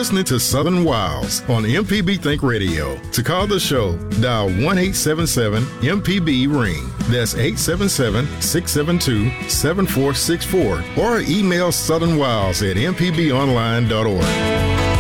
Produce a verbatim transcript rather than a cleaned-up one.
listening to Southern Wilds on M P B Think Radio. To call the show, dial one eight seven seven M P B ring. That's eight seven seven, six seven two, seven four six four. Or email southernwilds at m p b online dot org.